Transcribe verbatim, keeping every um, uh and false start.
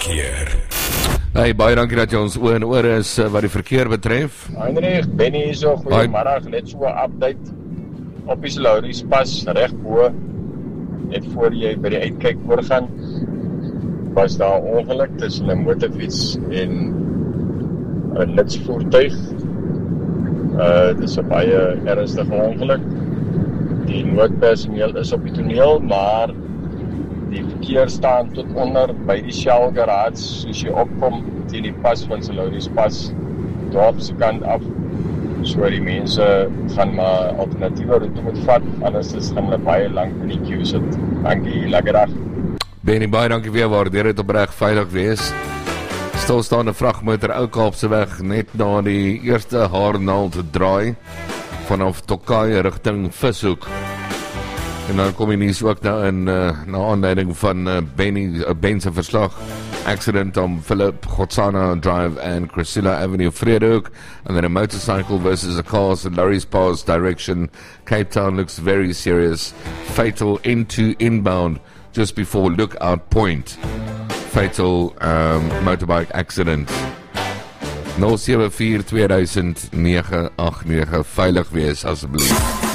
Verkeer. Hey, baie dankie dat jy ons oor en oor is uh, wat die verkeer betref. Heinrich, Benny hier so, goeiemiddag, net so 'n update op die Lauries pas reg bo, net voor jy by die uitkyk oorgaan, was daar 'n ongeluk tussen 'n motorfiets en 'n litsvoertuig. Uh, dit is 'n baie ernstige ongeluk. Die noodpersoneel is op die toneel, maar die verkeer staan tot onder by die Shell garage, soos jy opkom teen die pas van Lauries pas, dorp se kant af. So die mense gaan maar alternatiewe roete moet vat, anders is gaan hulle baie lank in die queue sit. Dankie, lekker dag. Benny, baie dankie weer, waardeer het opreg veilig wees. Stilstaande vragmotor Ou Kaapse weg, net na die eerste haarnaald draai, vanaf Tokai rigting Vishoek. En dan kom jy nie ook nou in, uh, na aanleiding van uh, Benny, uh, Ben se verslag, accident on Philip Gotsana Drive and Chrysilla Avenue, Vredehoek, and then a motorcycle versus a car, so Lauries Pass direction, Cape Town looks very serious, fatal into inbound, just before Lookout Point, fatal um, motorbike accident. nul sewe vier twee duisend nege agt nege, veilig wees asseblief.